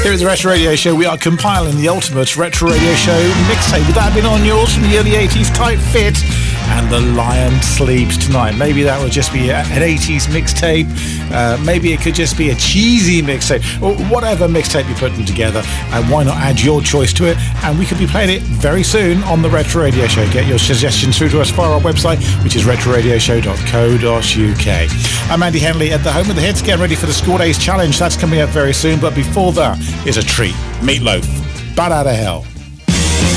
Here at the Retro Radio Show, we are compiling the ultimate Retro Radio Show mixtape. Would that have been on yours from the early 80s? Tight Fit and The Lion Sleeps Tonight. Maybe that would just be an 80s mixtape. Maybe it could just be a cheesy mixtape. Or whatever mixtape you're putting together. And why not add your choice to it? And we could be playing it very soon on the Retro Radio Show. Get your suggestions through to us via our website, which is retroradioshow.co.uk. I'm Andy Henley at the home of the hits. Getting ready for the School Days Challenge. That's coming up very soon. But before that is a treat. Meatloaf. Bat Out of Hell.